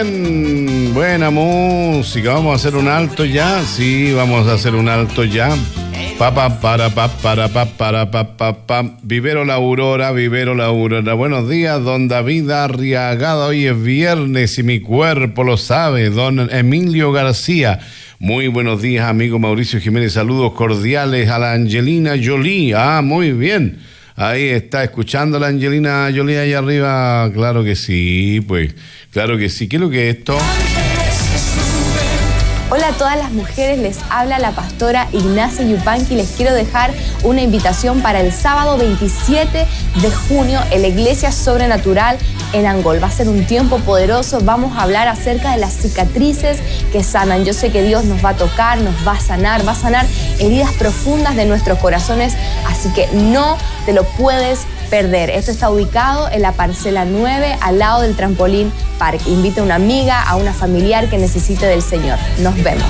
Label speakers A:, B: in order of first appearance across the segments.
A: Buena música, vamos a hacer un alto ya. Sí, vamos a hacer un alto ya. Vivero La Aurora, Vivero La Aurora. Buenos días, don David Arriagada. Hoy es viernes y mi cuerpo lo sabe. Don Emilio García. Muy buenos días, amigo Mauricio Jiménez. Saludos cordiales a la Angelina Jolie. Muy bien. Ahí está, escuchando a la Angelina Jolie allá arriba. Claro que sí, pues. Claro que sí. ¿Qué es lo que es esto?
B: Hola a todas las mujeres, les habla la pastora Ignacia Yupanqui. Les quiero dejar una invitación para el sábado 27 de junio en la Iglesia Sobrenatural en Angol. Va a ser un tiempo poderoso, vamos a hablar acerca de las cicatrices que sanan. Yo sé que Dios nos va a tocar, nos va a sanar heridas profundas de nuestros corazones, así que no te lo puedes perder. Esto está ubicado en la parcela 9, al lado del Trampolín Park. Invita a una amiga, a una familiar que necesite del Señor. Nos vemos.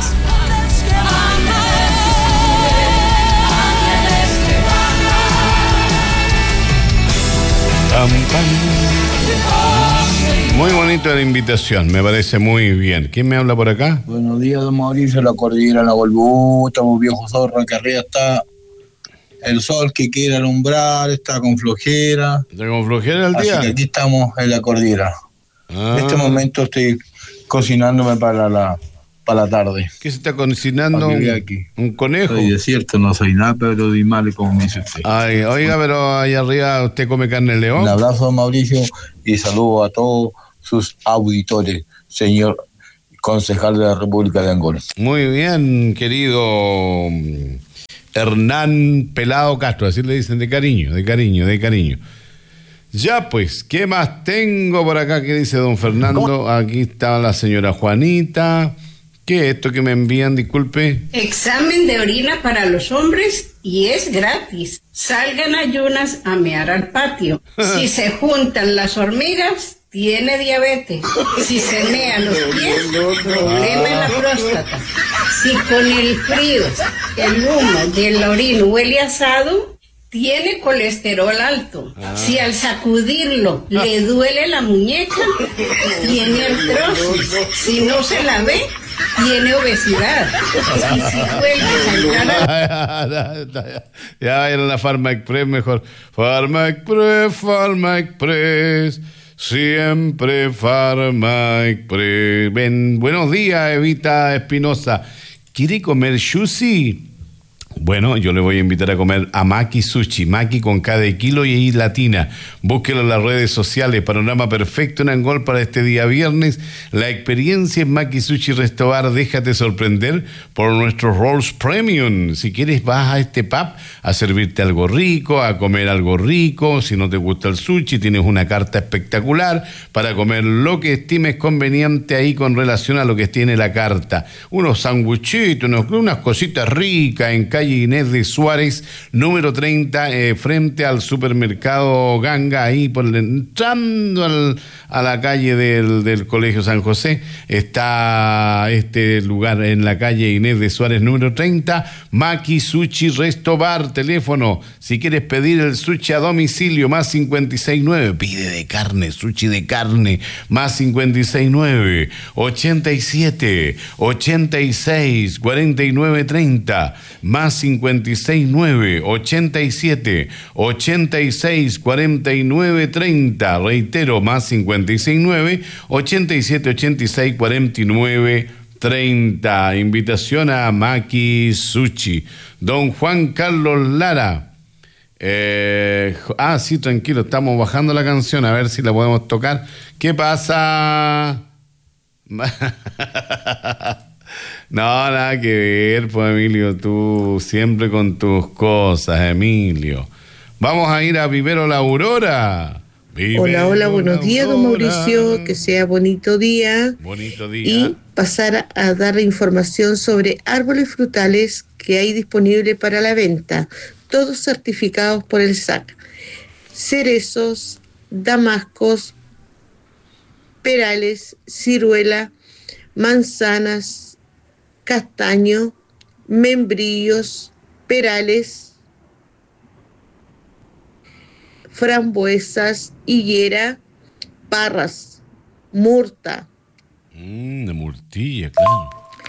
A: Muy bonita la invitación, me parece muy bien. ¿Quién me habla por acá?
C: Buenos días, don Mauricio, la cordillera La Volvú, estamos viejo zorro, que arriba está el sol que quiere alumbrar, está con flojera.
A: ¿Está con flojera el día?
C: Así que aquí estamos en la cordillera. En este momento estoy cocinándome para la tarde.
A: ¿Qué se está cocinando?
C: Aquí.
A: ¿Un conejo?
C: Soy desierto, no soy nada, pero di mal, como me dice usted.
A: Ay, oiga, pero ahí arriba usted come carne de león.
C: Un abrazo, don Mauricio, y saludo a todos sus auditores, señor concejal de la República de Angola.
A: Muy bien, querido Hernán Pelado Castro, así le dicen de cariño. Ya pues, ¿qué más tengo por acá? ¿Qué dice don Fernando? Aquí está la señora Juanita. ¿Qué es esto que me envían? Disculpe.
D: Examen de orina para los hombres y es gratis. Salgan ayunas a mear al patio. Si se juntan las hormigas, tiene diabetes. Si se mean los pies, problema en la próstata. Si con el frío, el humo y el orino huele asado, tiene colesterol alto. Si al sacudirlo le duele la muñeca, tiene artrosis. Si no se la ve, tiene obesidad. Y si vuelve a entrar
A: Ya vayan a la Farma Express mejor. Farma Express. Siempre Farma Express. Buenos días, Evita Espinosa. ¿Quiere comer sushi? Bueno, yo le voy a invitar a comer a Maki Sushi, Maki con K de kilo y I latina. Búsquelo en las redes sociales. Panorama perfecto en Angol para este día viernes. La experiencia en Maki Sushi Restobar. Déjate sorprender por nuestros rolls premium. Si quieres, vas a este pub a servirte algo rico, a comer algo rico. Si no te gusta el sushi, tienes una carta espectacular para comer lo que estimes conveniente ahí con relación a lo que tiene la carta. Unos sanguchitos, unas cositas ricas en calle Inés de Suárez, número 30, frente al supermercado Ganga, ahí entrando a la calle del Colegio San José. Está este lugar en la calle Inés de Suárez, número 30, Maki Sushi Resto Bar. Teléfono, si quieres pedir el sushi a domicilio, más 569, pide de carne, sushi de carne, más 569, 87, 86, 49, 30, más 569 87 86 49 30. Reitero, más 569 87 86 49 30. Invitación a Maki Sushi. Don Juan Carlos Lara. Sí, tranquilo, estamos bajando la canción, a ver si la podemos tocar. ¿Qué pasa? No, nada que ver, pues, Emilio, tú siempre con tus cosas, Emilio. Vamos a ir a Vivero La Aurora.
E: Hola, buenos días, don Mauricio, que sea bonito día.
A: Bonito día.
E: Y pasar a dar información sobre árboles frutales que hay disponible para la venta, todos certificados por el SAC. Cerezos, damascos, perales, ciruela, manzanas, castaño, membrillos, perales, frambuesas, higuera, parras, murta,
A: De murtilla, claro.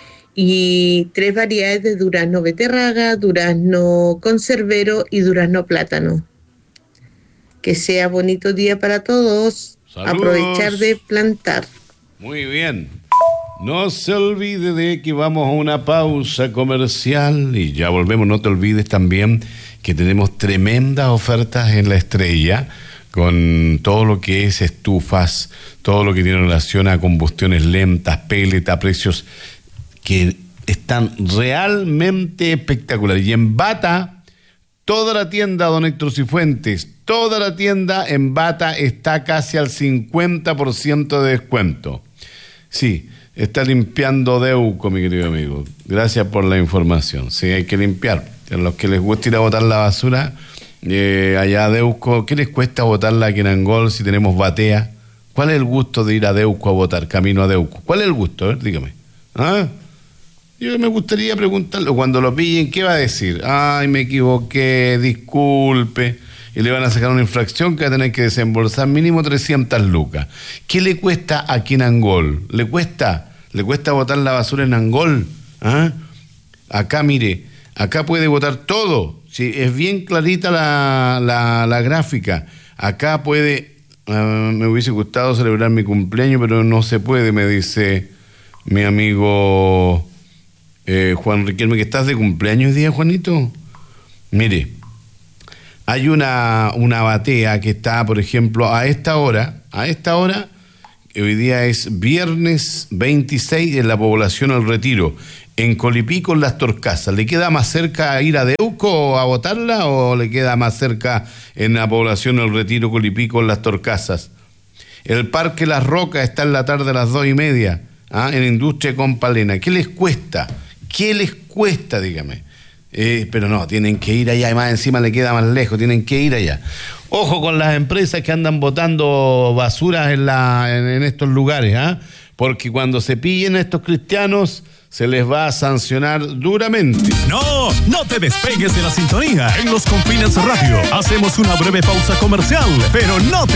E: Y 3 variedades de durazno beterraga, durazno conservero y durazno plátano. Que sea bonito día para todos.
A: Saludos.
E: Aprovechar de plantar.
A: Muy bien. No se olvide de que vamos a una pausa comercial y ya volvemos. No te olvides también que tenemos tremendas ofertas en La Estrella con todo lo que es estufas, todo lo que tiene relación a combustiones lentas, pellet, a precios que están realmente espectaculares. Y en Bata, toda la tienda, don Héctor Cifuentes, toda la tienda en Bata está casi al 50% de descuento. Sí, está limpiando Deuco, mi querido amigo. Gracias por la información. Sí, hay que limpiar. A los que les gusta ir a botar la basura, allá a Deuco, ¿qué les cuesta botarla aquí en Angol si tenemos batea? ¿Cuál es el gusto de ir a Deuco a botar, camino a Deuco? ¿Cuál es el gusto? A ver, dígame. ¿Ah? Yo me gustaría preguntarlo, cuando lo pillen, ¿qué va a decir? Ay, me equivoqué, disculpe. Y le van a sacar una infracción que va a tener que desembolsar mínimo 300 lucas. ¿Qué le cuesta aquí en Angol? ¿Le cuesta botar la basura en Angol? ¿Ah? Acá, mire, acá puede botar todo. Sí, es bien clarita la gráfica. Acá puede... me hubiese gustado celebrar mi cumpleaños, pero no se puede, me dice mi amigo Juan Riquelme, que estás de cumpleaños hoy día, Juanito. Mire, hay una batea que está, por ejemplo, a esta hora, hoy día es viernes 26 en la población El Retiro, en Colipí con Las Torcasas. ¿Le queda más cerca ir a Deuco a botarla o le queda más cerca en la población El Retiro, Colipí con Las Torcasas? El Parque Las Rocas está en la tarde a las 2:30, en Industria con Palena. ¿Qué les cuesta? Dígame. Pero no, tienen que ir allá, y más encima le queda más lejos, tienen que ir allá. Ojo con las empresas que andan botando basuras en estos lugares, porque cuando se pillen a estos cristianos, se les va a sancionar duramente.
F: No te despegues de la sintonía. En Los Confines Radio hacemos una breve pausa comercial, pero no te